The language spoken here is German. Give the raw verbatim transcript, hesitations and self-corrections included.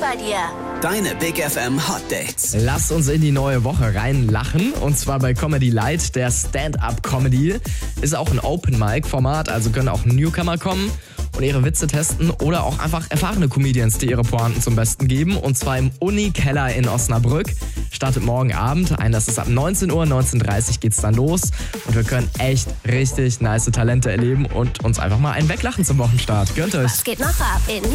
bei dir. Deine Big F M Hot Dates. Lasst uns in die neue Woche reinlachen. Und zwar bei Comedy Light, der Stand-Up-Comedy. Ist auch ein Open-Mic-Format, also können auch Newcomer kommen und ihre Witze testen oder auch einfach erfahrene Comedians, die ihre Pointen zum Besten geben. Und zwar im Uni-Keller in Osnabrück. Startet morgen Abend. Ein, das ist ab neunzehn Uhr, neunzehn Uhr dreißig geht's dann los. Und wir können echt richtig nice Talente erleben und uns einfach mal einen weglachen zum Wochenstart. Gönnt euch. Was geht noch ab in